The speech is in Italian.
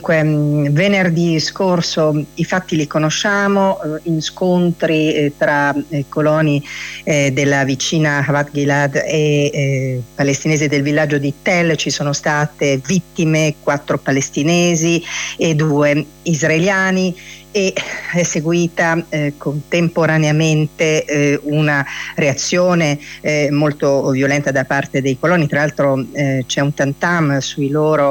Dunque, venerdì scorso i fatti li conosciamo, in scontri tra coloni della vicina Havat Gilad e palestinesi del villaggio di Tell ci sono state vittime, 4 palestinesi e 2 israeliani, e è seguita contemporaneamente una reazione molto violenta da parte dei coloni. Tra l'altro c'è un tantam sui loro